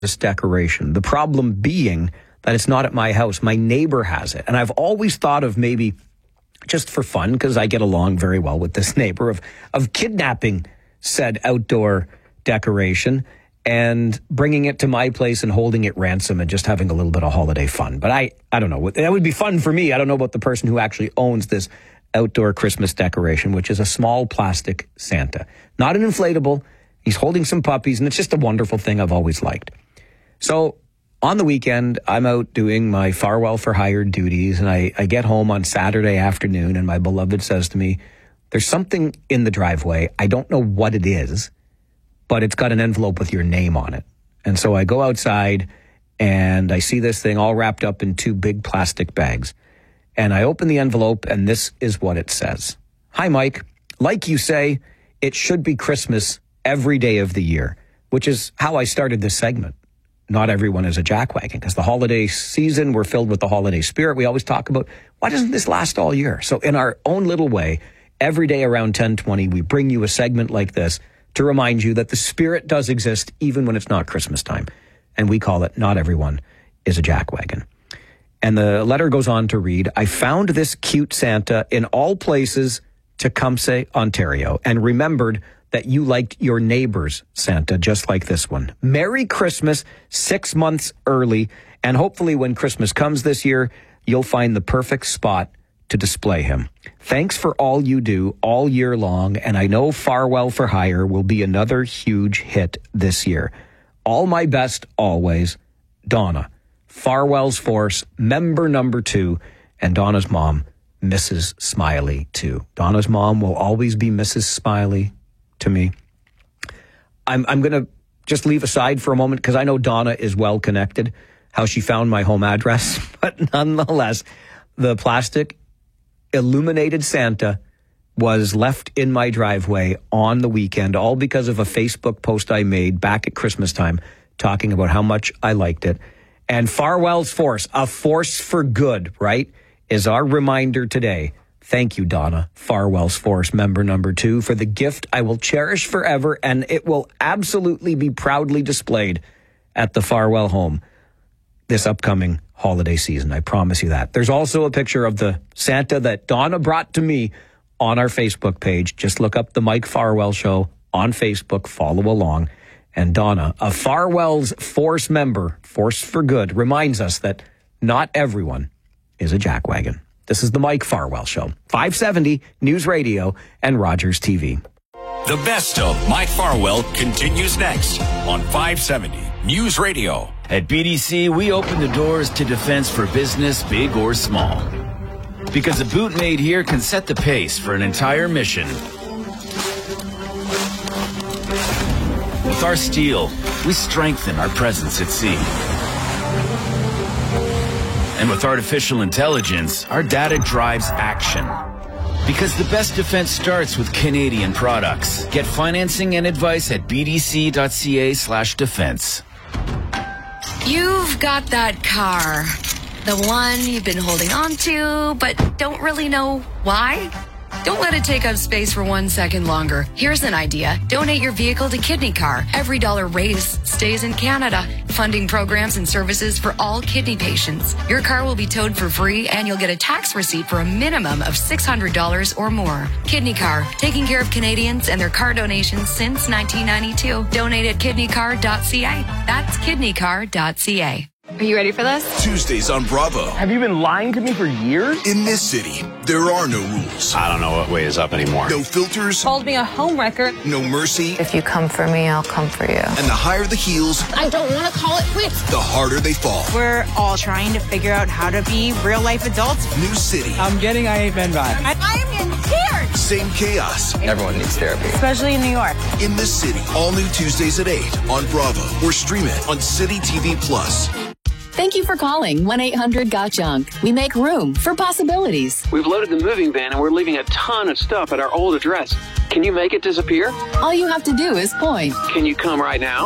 this decoration. The problem being that it's not at my house. My neighbor has it. And I've always thought of maybe just for fun, because I get along very well with this neighbor, of kidnapping said outdoor decoration and bringing it to my place and holding it ransom and just having a little bit of holiday fun. But I don't know. That would be fun for me. I don't know about the person who actually owns this outdoor Christmas decoration, which is a small plastic Santa. Not an inflatable. He's holding some puppies, and it's just a wonderful thing I've always liked. So on the weekend, I'm out doing my Farwell for Hire duties, and I get home on Saturday afternoon, and my beloved says to me, there's something in the driveway. I don't know what it is, but it's got an envelope with your name on it. And so I go outside, and I see this thing all wrapped up in 2 big plastic bags. And I open the envelope, and this is what it says. Hi, Mike. Like you say, it should be Christmas every day of the year, which is how I started this segment. Not everyone is a jackwagon, because the holiday season, we're filled with the holiday spirit. We always talk about, why doesn't this last all year? So in our own little way, every day around 10:20, we bring you a segment like this to remind you that the spirit does exist even when it's not Christmas time. And we call it, not everyone is a jackwagon. And the letter goes on to read, I found this cute Santa in all places, Tecumseh, Ontario, and remembered that you liked your neighbor's Santa just like this one. Merry Christmas 6 months early, and hopefully when Christmas comes this year, you'll find the perfect spot to display him. Thanks for all you do all year long, and I know Farwell for Hire will be another huge hit this year. All my best always, Donna. Farwell's Force, member number 2, and Donna's mom, Mrs. Smiley, too. Donna's mom will always be Mrs. Smiley to me. I'm going to just leave aside for a moment, because I know Donna is well connected, how she found my home address. But nonetheless, the plastic illuminated Santa was left in my driveway on the weekend, all because of a Facebook post I made back at Christmas time talking about how much I liked it. And Farwell's Force, a force for good, right, is our reminder today. Thank you, Donna, Farwell's Force, member number 2, for the gift I will cherish forever, and it will absolutely be proudly displayed at the Farwell home this upcoming holiday season. I promise you that. There's also a picture of the Santa that Donna brought to me on our Facebook page. Just look up the Mike Farwell Show on Facebook, follow along. And Donna, a Farwell's Force member, Force for Good, reminds us that not everyone is a jackwagon. This is the Mike Farwell Show, 570 News Radio and Rogers TV. The best of Mike Farwell continues next on 570 News Radio. At BDC, we open the doors to defense for business, big or small. Because a boot made here can set the pace for an entire mission. With our steel, we strengthen our presence at sea. And with artificial intelligence, our data drives action. Because the best defense starts with Canadian products. Get financing and advice at bdc.ca/defense. You've got that car. The one you've been holding on to, but don't really know why? Don't let it take up space for 1 second longer. Here's an idea. Donate your vehicle to Kidney Car. Every dollar raised stays in Canada, funding programs and services for all kidney patients. Your car will be towed for free, and you'll get a tax receipt for a minimum of $600 or more. Kidney Car, taking care of Canadians and their car donations since 1992. Donate at kidneycar.ca. That's kidneycar.ca. Are you ready for this? Tuesdays on Bravo. Have you been lying to me for years? In this city, there are no rules. I don't know what way is up anymore. No filters. Called me a homewrecker. No mercy. If you come for me, I'll come for you. And the higher the heels, I don't want to call it quits. the harder they fall. We're all trying to figure out how to be real-life adults. New city. I'm getting I Ain't Men vibe. I am in tears. Same chaos. Everyone needs therapy. Especially in New York. In this city. All new Tuesdays at 8 on Bravo. Or stream it on City TV Plus. Thank you for calling 1-800-GOT-JUNK. We make room for possibilities. We've loaded the moving van and we're leaving a ton of stuff at our old address. Can you make it disappear? All you have to do is point. Can you come right now?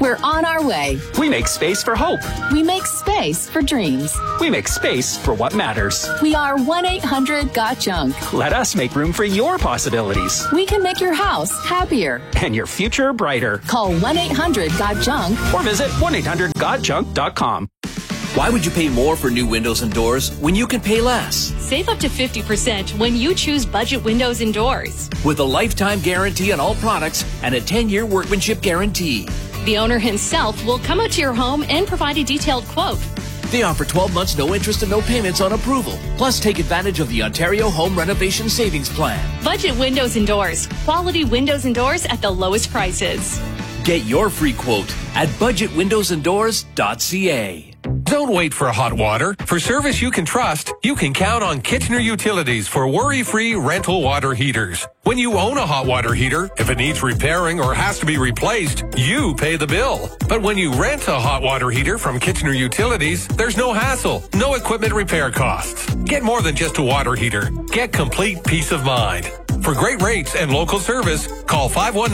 We're on our way. We make space for hope. We make space for dreams. We make space for what matters. We are 1-800-GOT-JUNK. Let us make room for your possibilities. We can make your house happier. And your future brighter. Call 1-800-GOT-JUNK. Or visit 1-800-GOT-JUNK.com. Why would you pay more for new windows and doors when you can pay less? Save up to 50% when you choose Budget Windows and Doors. With a lifetime guarantee on all products and a 10-year workmanship guarantee. The owner himself will come out to your home and provide a detailed quote. They offer 12 months no interest and no payments on approval. Plus, take advantage of the Ontario Home Renovation Savings Plan. Budget Windows and Doors. Quality windows and doors at the lowest prices. Get your free quote at budgetwindowsanddoors.ca. Don't wait for hot water. For service you can trust, you can count on Kitchener Utilities for worry-free rental water heaters. When you own a hot water heater, if it needs repairing or has to be replaced, you pay the bill. But when you rent a hot water heater from Kitchener Utilities, there's no hassle, no equipment repair costs. Get more than just a water heater. Get complete peace of mind. For great rates and local service, call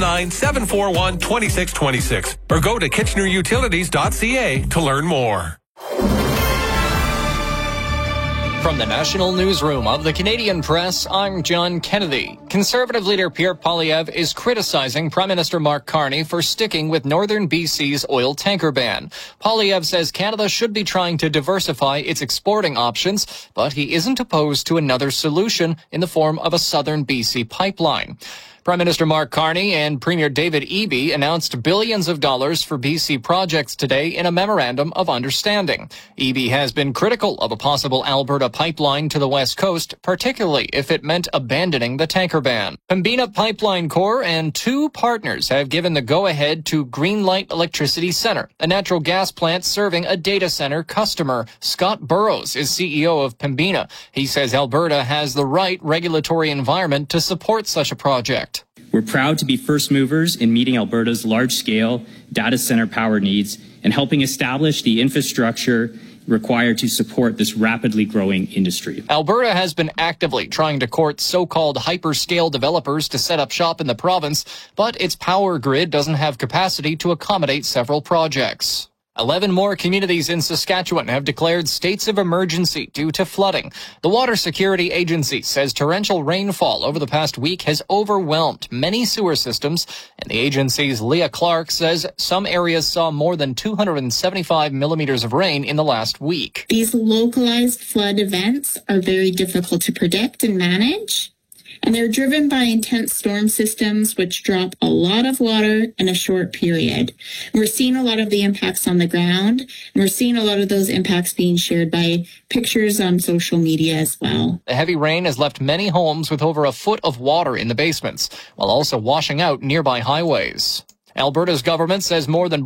519-741-2626 or go to kitchenerutilities.ca to learn more. From the National Newsroom of the Canadian Press, I'm John Kennedy. Conservative leader Pierre Poilievre is criticizing Prime Minister Mark Carney for sticking with Northern BC's oil tanker ban. Poilievre says Canada should be trying to diversify its exporting options, but he isn't opposed to another solution in the form of a Southern BC pipeline. Prime Minister Mark Carney and Premier David Eby announced billions of dollars for BC projects today in a memorandum of understanding. Eby has been critical of a possible Alberta pipeline to the West Coast, particularly if it meant abandoning the tanker ban. Pembina Pipeline Corp and two partners have given the go-ahead to Greenlight Electricity Centre, a natural gas plant serving a data center customer. Scott Burrows is CEO of Pembina. He says Alberta has the right regulatory environment to support such a project. We're proud to be first movers in meeting Alberta's large-scale data center power needs and helping establish the infrastructure required to support this rapidly growing industry. Alberta has been actively trying to court so-called hyperscale developers to set up shop in the province, but its power grid doesn't have capacity to accommodate several projects. 11 more communities in Saskatchewan have declared states of emergency due to flooding. The Water Security Agency says torrential rainfall over the past week has overwhelmed many sewer systems, and the agency's Leah Clark says some areas saw more than 275 millimeters of rain in the last week. These localized flood events are very difficult to predict and manage. And they're driven by intense storm systems, which drop a lot of water in a short period. We're seeing a lot of the impacts on the ground, and we're seeing a lot of those impacts being shared by pictures on social media as well. The heavy rain has left many homes with over a foot of water in the basements, while also washing out nearby highways. Alberta's government says more than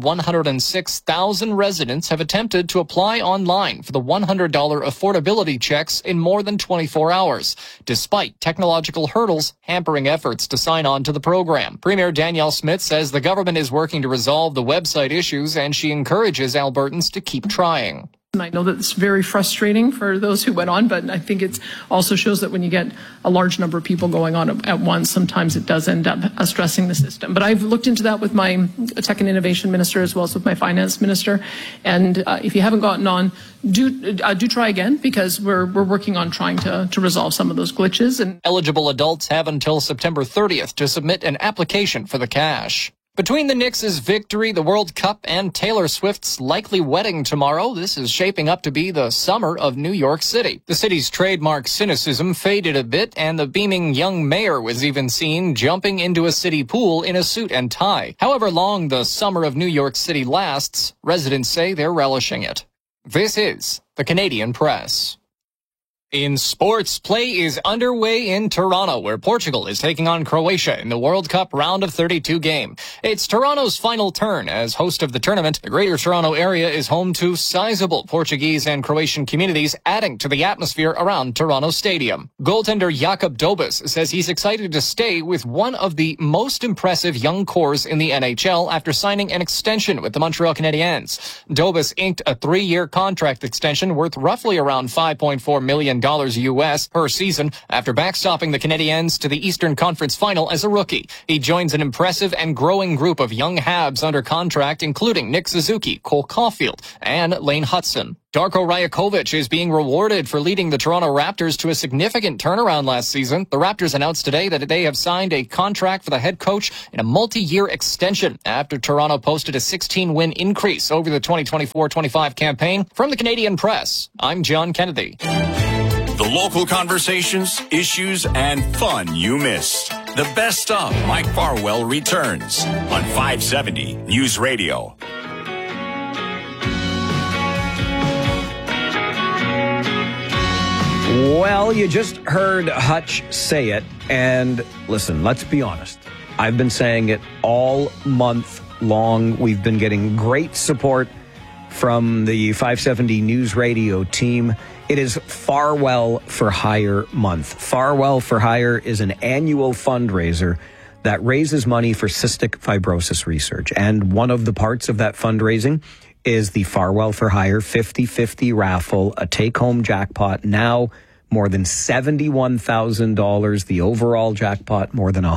106,000 residents have attempted to apply online for the $100 affordability checks in more than 24 hours, despite technological hurdles hampering efforts to sign on to the program. Premier Danielle Smith says the government is working to resolve the website issues, and she encourages Albertans to keep trying. I know that it's very frustrating for those who went on, but I think it also shows that when you get a large number of people going on at once, sometimes it does end up stressing the system. But I've looked into that with my Tech and Innovation Minister as well as with my Finance Minister. And if you haven't gotten on, do try again, because we're working on trying to resolve some of those glitches. And eligible adults have until September 30th to submit an application for the cash. Between the Knicks' victory, the World Cup, and Taylor Swift's likely wedding tomorrow, this is shaping up to be the summer of New York City. The city's trademark cynicism faded a bit, and the beaming young mayor was even seen jumping into a city pool in a suit and tie. However long the summer of New York City lasts, residents say they're relishing it. This is the Canadian Press. In sports, play is underway in Toronto, where Portugal is taking on Croatia in the World Cup round of 32 game. It's Toronto's final turn as host of the tournament. The Greater Toronto area is home to sizable Portuguese and Croatian communities, adding to the atmosphere around Toronto Stadium. Goaltender Jakub Dobes says he's excited to stay with one of the most impressive young cores in the NHL after signing an extension with the Montreal Canadiens. Dobes inked a 3-year contract extension worth roughly around $5.4 million US per season after backstopping the Canadiens to the Eastern Conference Final as a rookie. He joins an impressive and growing group of young Habs under contract, including Nick Suzuki, Cole Caulfield, and Lane Hudson. Darko Rajakovic is being rewarded for leading the Toronto Raptors to a significant turnaround last season. The Raptors announced today that they have signed a contract for the head coach in a multi-year extension after Toronto posted a 16-win increase over the 2024-25 campaign. From the Canadian Press, I'm John Kennedy. The local conversations, issues, and fun you missed. The best of Mike Farwell returns on 570 News Radio. Well, you just heard Hutch say it, and listen, let's be honest. I've been saying it all month long. We've been getting great support from the 570 News Radio team. It is Farwell for Hire month. Farwell for Hire is an annual fundraiser that raises money for cystic fibrosis research, and one of the parts of that fundraising is the Farwell for Hire 50-50 raffle, a take-home jackpot now more than $71,000. The overall jackpot more than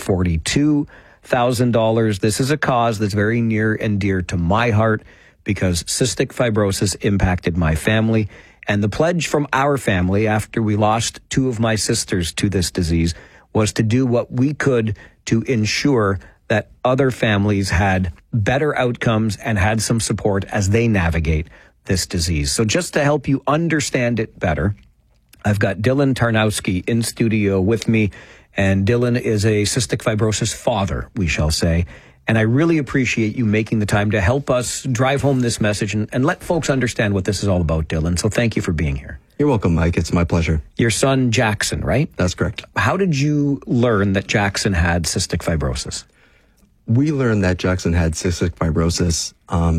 $142,000. This is a cause that's very near and dear to my heart because cystic fibrosis impacted my family. And the pledge from our family after we lost two of my sisters to this disease was to do what we could to ensure that other families had better outcomes and had some support as they navigate this disease. So just to help you understand it better, I've got Dylan Tarnowski in studio with me, and Dylan is a cystic fibrosis father, we shall say. And I really appreciate you making the time to help us drive home this message and let folks understand what this is all about, Dylan. So thank you for being here. You're welcome, Mike. It's my pleasure. Your son, Jackson, right? That's correct. How did you learn that Jackson had cystic fibrosis? We learned that Jackson had cystic fibrosis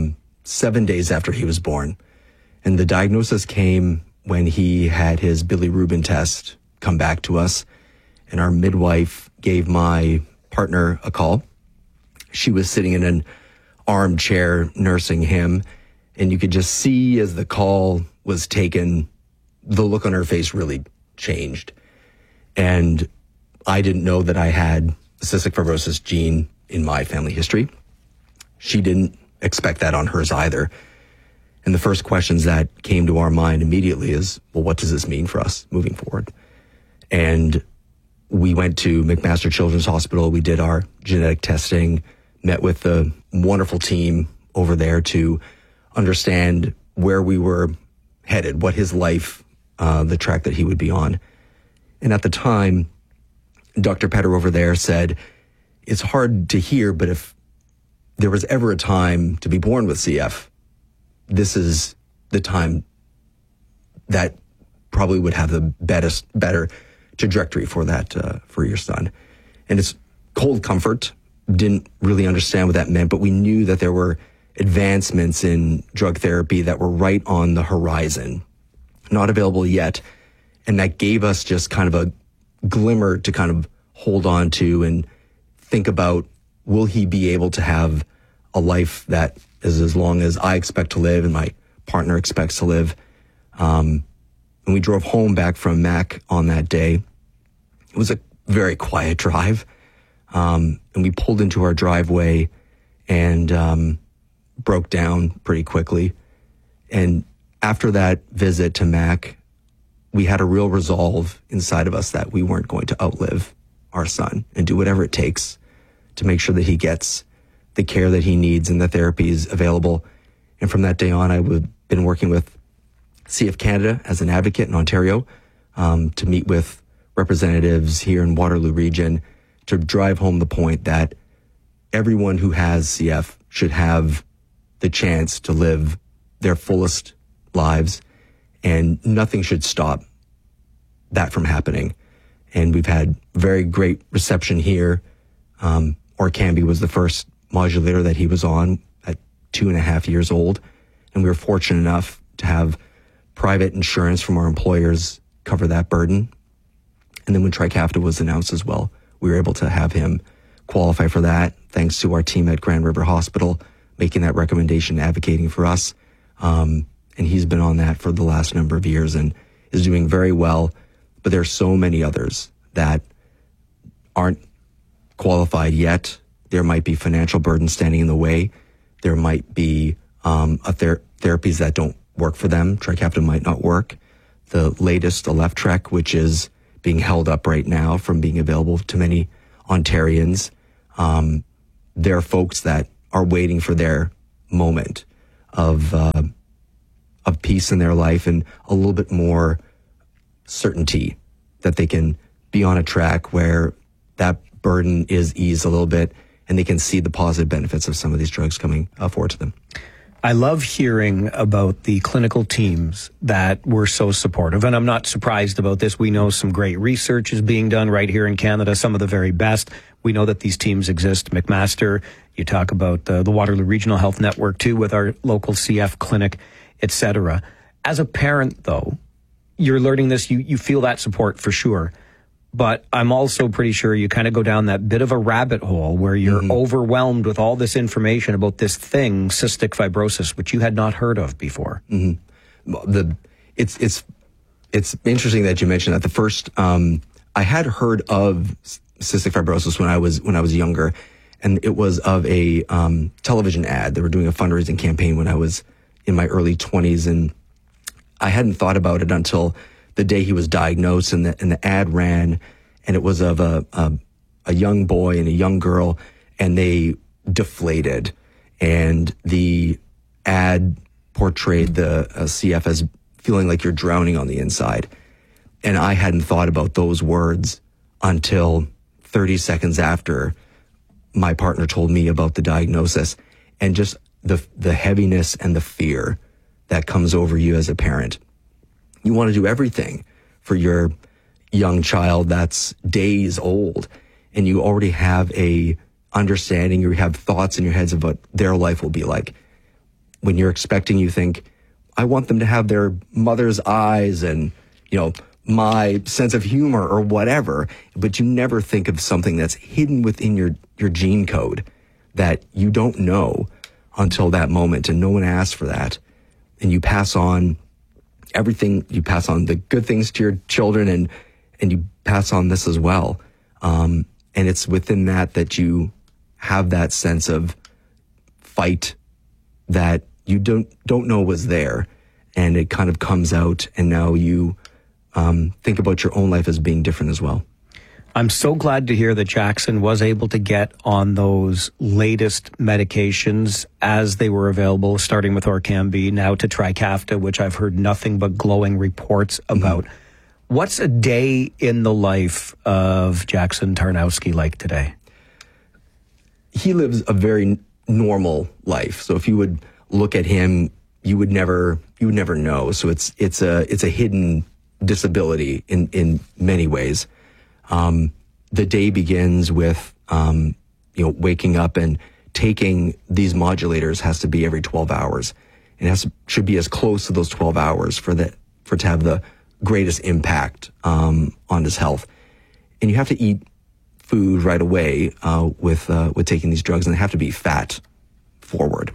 7 days after he was born. And the diagnosis came when he had his bilirubin test come back to us. And our midwife gave my partner a call. She was sitting in an armchair nursing him. And you could just see as the call was taken, the look on her face really changed. And I didn't know that I had the cystic fibrosis gene in my family history. She didn't expect that on hers either. And the first questions that came to our mind immediately is, well, what does this mean for us moving forward? And we went to McMaster Children's Hospital. We did our genetic testing, met with the wonderful team over there to understand where we were headed, what his life, the track that he would be on. And at the time, Dr. Petter over there said, it's hard to hear, but if there was ever a time to be born with CF, this is the time that probably would have the better trajectory for that, for your son. And it's cold comfort. Didn't really understand what that meant, but we knew that there were advancements in drug therapy that were right on the horizon, not available yet. And that gave us just kind of a glimmer to kind of hold on to and think about, will he be able to have a life that is as long as I expect to live and my partner expects to live? And we drove home back from Mac on that day. It was a very quiet drive. And we pulled into our driveway and broke down pretty quickly. And after that visit to Mac, we had a real resolve inside of us that we weren't going to outlive our son and do whatever it takes to make sure that he gets the care that he needs and the therapies available. And from that day on, I've been working with CF Canada as an advocate in Ontario to meet with representatives here in Waterloo region to drive home the point that everyone who has CF should have the chance to live their fullest lives, and nothing should stop that from happening. And we've had very great reception here. Orkambi was the first modulator that he was on at 2.5 years old. And we were fortunate enough to have private insurance from our employers cover that burden. And then when Trikafta was announced as well, we were able to have him qualify for that, thanks to our team at Grand River Hospital making that recommendation, advocating for us. And he's been on that for the last number of years. And is doing very well, but there's so many others that aren't qualified yet. There might be financial burdens standing in the way. There might be therapies that don't work for them. Trikafta might not work. The latest, Aleptrek, which is being held up right now from being available to many Ontarians. There are folks that are waiting for their moment of peace in their life and a little bit more certainty that they can be on a track where that burden is eased a little bit and they can see the positive benefits of some of these drugs coming forward to them. I love hearing about the clinical teams that were so supportive, and I'm not surprised about this. We know some great research is being done right here in Canada, some of the very best. We know that these teams exist. McMaster, you talk about the Waterloo Regional Health Network too, with our local CF clinic, etc. As a parent, though, you're learning this, you feel that support for sure. But I'm also pretty sure you kind of go down that bit of a rabbit hole where you're overwhelmed with all this information about this thing, cystic fibrosis, which you had not heard of before. It's interesting that you mentioned that. The first, I had heard of cystic fibrosis when I was younger, and it was of a television ad. They were doing a fundraising campaign when I was in my early 20s, and I hadn't thought about it until the day he was diagnosed, and the ad ran, and it was of a young boy and a young girl, and they deflated, and the ad portrayed the CF as feeling like you're drowning on the inside. And I hadn't thought about those words until 30 seconds after my partner told me about the diagnosis, and just the heaviness and the fear that comes over you as a parent. You want to do everything for your young child that's days old, and you already have a understanding, you have thoughts in your heads of what their life will be like. When you're expecting, you think, I want them to have their mother's eyes and, my sense of humor or whatever, but you never think of something that's hidden within your gene code that you don't know until that moment, and no one asks for that. And you pass on everything, you pass on the good things to your children, and you pass on this as well. And it's within that you have that sense of fight that you don't know was there, and it kind of comes out, and now you think about your own life as being different as well. I'm so glad to hear that Jackson was able to get on those latest medications as they were available, starting with Orkambi, now to Trikafta, which I've heard nothing but glowing reports about. What's a day in the life of Jackson Tarnowski like today? He lives a very normal life. So if you would look at him, you would never know. So it's a hidden disability in many ways. The day begins with, waking up, and taking these modulators has to be every 12 hours. It should be as close to those 12 hours for it to have the greatest impact, on his health. And you have to eat food right away, with taking these drugs, and they have to be fat forward.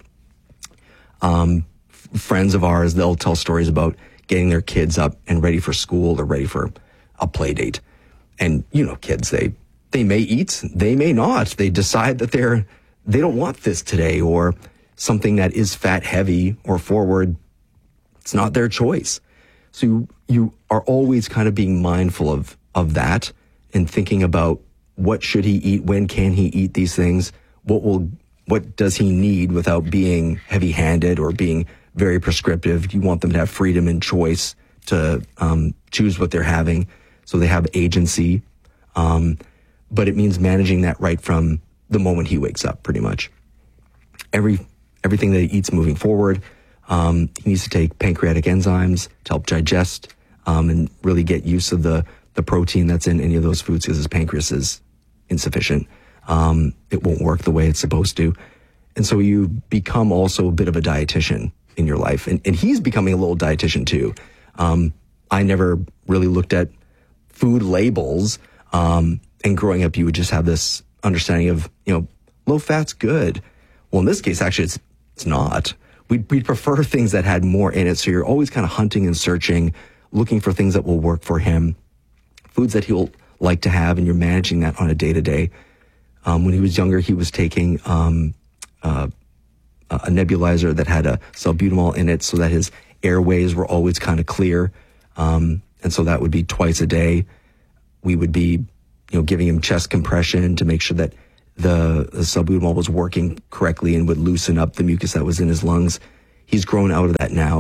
Friends of ours, they'll tell stories about getting their kids up and ready for school or ready for a play date. And, kids, they may eat, they may not. They decide that they don't want this today, or something that is fat heavy or forward. It's not their choice. So you are always kind of being mindful of that, and thinking about what should he eat, when can he eat these things, what does he need without being heavy-handed or being very prescriptive. You want them to have freedom and choice to choose what they're having, so they have agency. But it means managing that right from the moment he wakes up, pretty much. Everything that he eats moving forward, he needs to take pancreatic enzymes to help digest, and really get use of the protein that's in any of those foods, because his pancreas is insufficient. It won't work the way it's supposed to. And so you become also a bit of a dietitian in your life. And he's becoming a little dietitian too. I never really looked at food labels. And growing up, you would just have this understanding of, low fat's good. Well, in this case, actually, it's not. We'd prefer things that had more in it. So you're always kind of hunting and searching looking for things that will work for him, foods that he'll like to have, and you're managing that on a day-to-day. When he was younger, he was taking a nebulizer that had a salbutamol in it so that his airways were always kind of clear. And so that would be twice a day. We would be, giving him chest compression to make sure that the salbutamol was working correctly and would loosen up the mucus that was in his lungs. He's grown out of that now.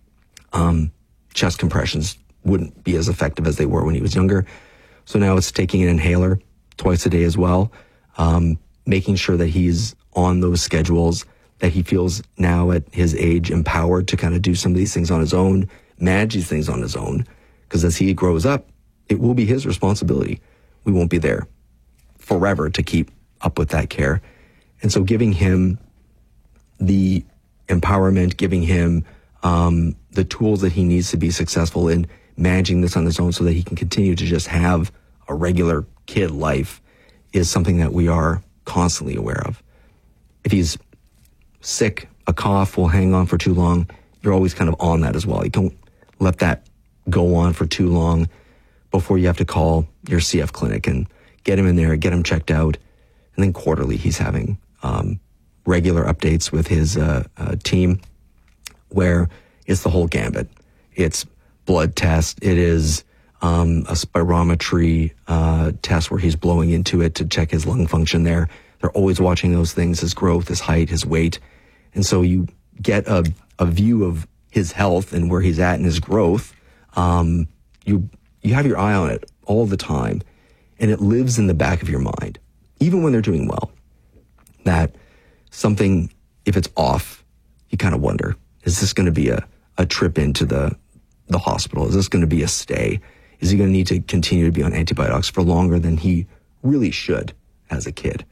Chest compressions wouldn't be as effective as they were when he was younger. So now it's taking an inhaler twice a day as well, making sure that he's on those schedules, that he feels now at his age empowered to kind of do some of these things on his own, manage these things on his own, because as he grows up, it will be his responsibility. We won't be there forever to keep up with that care. And so giving him the empowerment, giving him the tools that he needs to be successful in managing this on his own so that he can continue to just have a regular kid life is something that we are constantly aware of. If he's sick, a cough will hang on for too long, you're always kind of on that as well. You don't let that go on for too long before you have to call your CF clinic and get him in there, get him checked out. And then quarterly, he's having regular updates with his team where it's the whole gambit. It's blood test. It is a spirometry test where he's blowing into it to check his lung function there. They're always watching those things, his growth, his height, his weight. And so you get a view of his health and where he's at in his growth. You have your eye on it all the time, and it lives in the back of your mind, even when they're doing well, that something, if it's off, you kind of wonder, is this going to be a trip into the hospital? Is this going to be a stay? Is he going to need to continue to be on antibiotics for longer than he really should as a kid?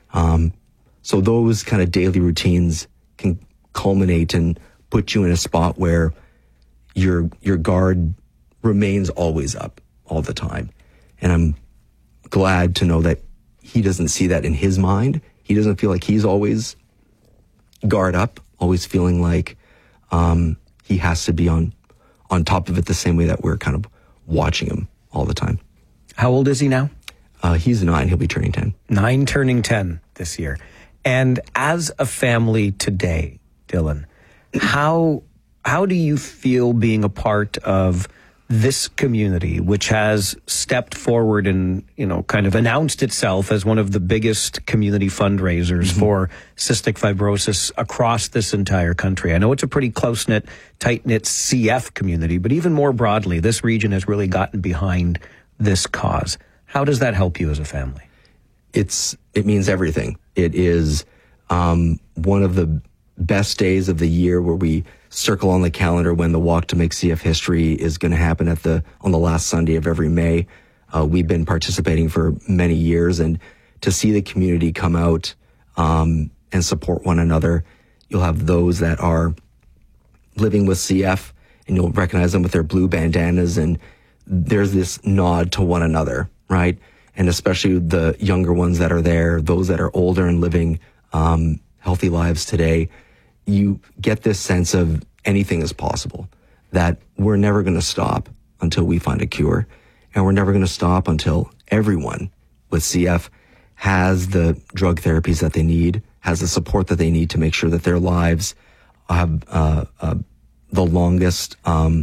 So those kind of daily routines can culminate and put you in a spot where your guard remains always up all the time. And I'm glad to know that he doesn't see that in his mind. He doesn't feel like he's always guard up, always feeling like he has to be on top of it the same way that we're kind of watching him all the time. How old is he now? He's 9. He'll be turning 10. 9 turning 10 this year. And as a family today, Dylan, how do you feel being a part of this community, which has stepped forward and, kind of announced itself as one of the biggest community fundraisers for cystic fibrosis across this entire country? I know it's a pretty close-knit, tight-knit CF community, but even more broadly, this region has really gotten behind this cause. How does that help you as a family? It means everything. It is one of the best days of the year where we circle on the calendar when the Walk to Make CF History is going to happen on the last Sunday of every May. We've been participating for many years, and to see the community come out and support one another, you'll have those that are living with CF, and you'll recognize them with their blue bandanas, and there's this nod to one another, right? And especially the younger ones that are there, those that are older and living healthy lives today, you get this sense of anything is possible, that we're never going to stop until we find a cure, and we're never going to stop until everyone with CF has the drug therapies that they need, has the support that they need to make sure that their lives have the longest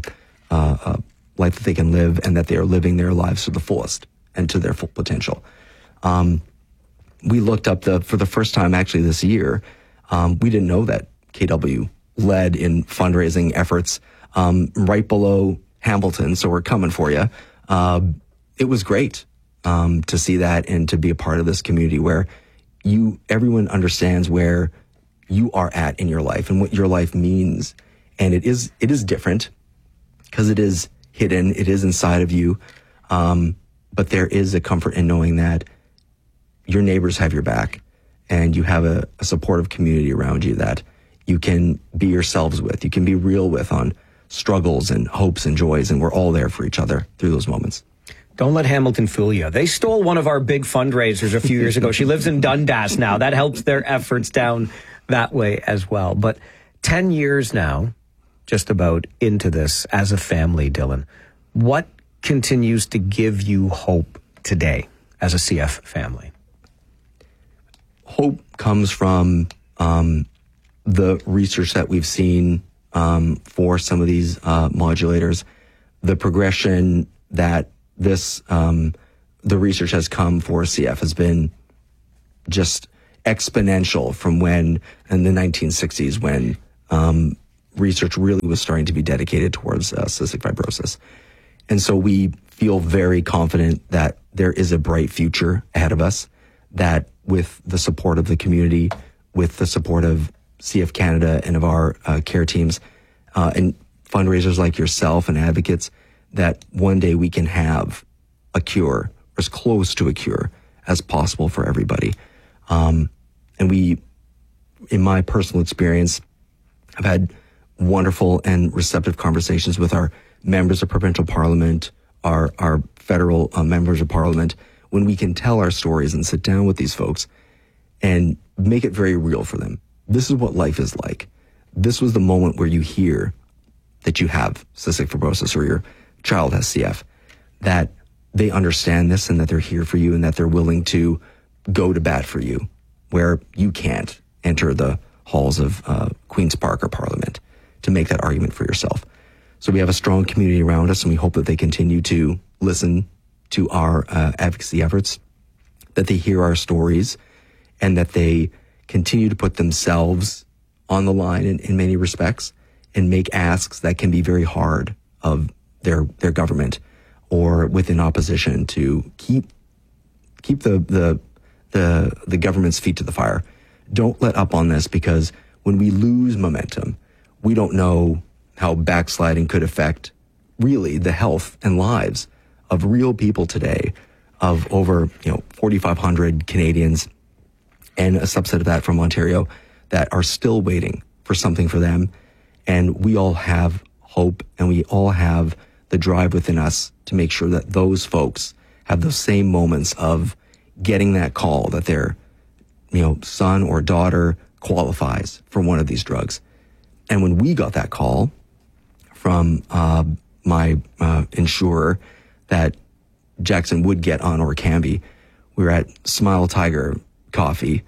life that they can live, and that they are living their lives to the fullest and to their full potential. We looked up for the first time actually this year, we didn't know that KW led in fundraising efforts right below Hamilton, so we're coming for you. It was great to see that and to be a part of this community where everyone understands where you are at in your life and what your life means. And it is different because it is hidden, it is inside of you, but there is a comfort in knowing that your neighbors have your back and you have a supportive community around you that you can be yourselves with, you can be real with on struggles and hopes and joys, and we're all there for each other through those moments. Don't let Hamilton fool you. They stole one of our big fundraisers a few years ago. She lives in Dundas now. That helps their efforts down that way as well. But 10 years now, just about into this as a family, Dylan. What continues to give you hope today as a CF family? Hope comes from the research that we've seen for some of these modulators, the progression that the research has come for CF has been just exponential from when in the 1960s when research really was starting to be dedicated towards cystic fibrosis. And so we feel very confident that there is a bright future ahead of us, that with the support of the community, with the support of CF Canada and of our care teams and fundraisers like yourself and advocates, that one day we can have a cure, or as close to a cure as possible for everybody. And we, in my personal experience, have had wonderful and receptive conversations with our members of provincial parliament, our federal members of parliament, when we can tell our stories and sit down with these folks and make it very real for them. This is what life is like. This was the moment where you hear that you have cystic fibrosis or your child has CF, that they understand this and that they're here for you and that they're willing to go to bat for you where you can't enter the halls of Queen's Park or Parliament to make that argument for yourself. So we have a strong community around us, and we hope that they continue to listen to our advocacy efforts, that they hear our stories, and that they continue to put themselves on the line in many respects and make asks that can be very hard of their government or within opposition to keep the government's feet to the fire. Don't let up on this, because when we lose momentum, we don't know how backsliding could affect really the health and lives of real people today, of over 4,500 Canadians and a subset of that from Ontario that are still waiting for something for them. And we all have hope, and we all have the drive within us to make sure that those folks have those same moments of getting that call that their son or daughter qualifies for one of these drugs. And when we got that call from my insurer that Jackson would get on Orkambi, we were at Smile Tiger Coffee.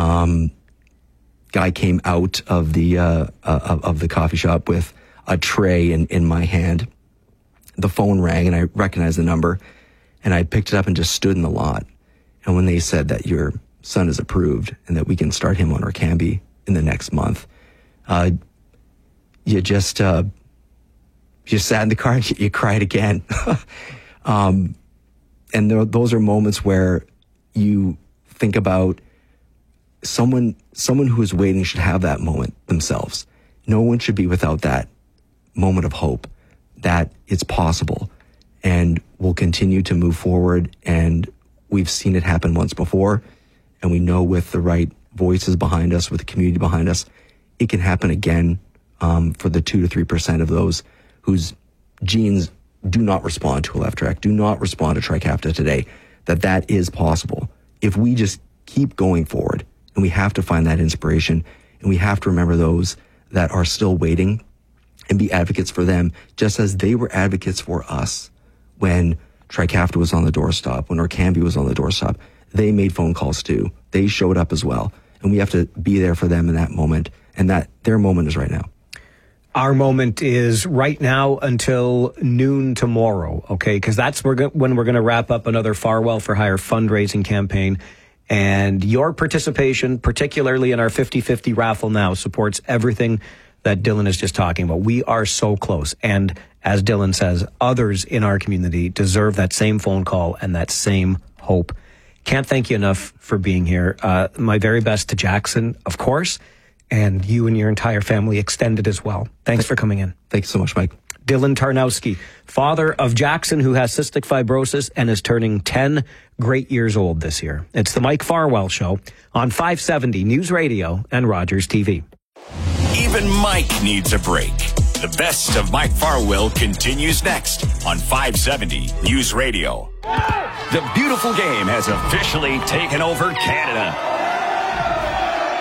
Guy came out of the coffee shop with a tray in my hand. The phone rang and I recognized the number, and I picked it up and just stood in the lot. And when they said that your son is approved and that we can start him on Orkambi in the next month, you just sat in the car and you cried again. And those are moments where you think about someone who is waiting should have that moment themselves. No one should be without that moment of hope that it's possible and we'll continue to move forward. And we've seen it happen once before, and we know with the right voices behind us, with the community behind us, it can happen again for the 2 to 3% of those whose genes do not respond to Aleptrac, do not respond to Trikafta today, that is possible. If we just keep going forward, and we have to find that inspiration, and we have to remember those that are still waiting and be advocates for them, just as they were advocates for us when Trikafta was on the doorstep, when Orkambi was on the doorstep. They made phone calls too. They showed up as well. And we have to be there for them in that moment, and that their moment is right now. Our moment is right now until noon tomorrow, okay? Because that's when we're going to wrap up another Farwell for Hire fundraising campaign. And your participation, particularly in our 50-50 raffle now, supports everything that Dylan is just talking about. We are so close. And as Dylan says, others in our community deserve that same phone call and that same hope. Can't thank you enough for being here. My very best to Jackson, of course, and you and your entire family extended as well. Thanks for coming in. Thanks so much, Mike. Dylan Tarnowski, father of Jackson, who has cystic fibrosis and is turning 10 great years old this year. It's the Mike Farwell Show on 570 News Radio and Rogers TV. Even Mike needs a break. The best of Mike Farwell continues next on 570 News Radio. The beautiful game has officially taken over Canada.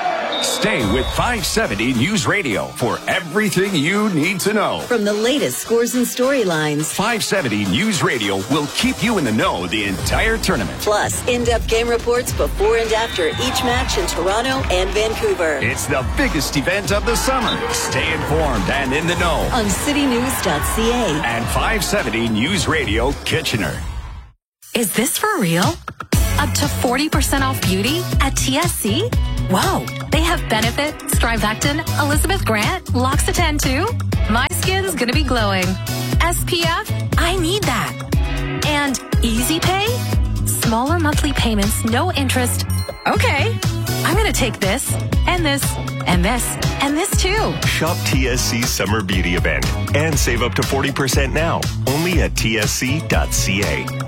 Stay with 570 News Radio for everything you need to know. From the latest scores and storylines, 570 News Radio will keep you in the know the entire tournament. Plus, in-depth game reports before and after each match in Toronto and Vancouver. It's the biggest event of the summer. Stay informed and in the know on citynews.ca and 570 News Radio Kitchener. Is this for real? Up to 40% off beauty at TSC? Whoa, they have Benefit, Strivectin, Elizabeth Grant, L'Occitane too? My skin's gonna be glowing. SPF? I need that. And Easy Pay? Smaller monthly payments, no interest. Okay, I'm gonna take this, and this, and this, and this too. Shop TSC's Summer Beauty Event and save up to 40% now, only at tsc.ca.